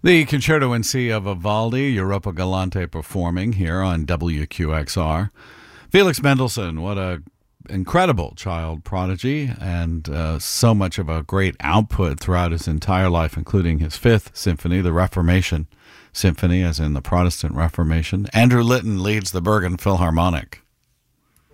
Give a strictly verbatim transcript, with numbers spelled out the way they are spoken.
The Concerto in C of Vivaldi, Europa Galante performing here on W Q X R. Felix Mendelssohn, what a incredible child prodigy, and uh, so much of a great output throughout his entire life, including his fifth symphony, the Reformation Symphony, as in the Protestant Reformation. Andrew Litton leads the Bergen Philharmonic.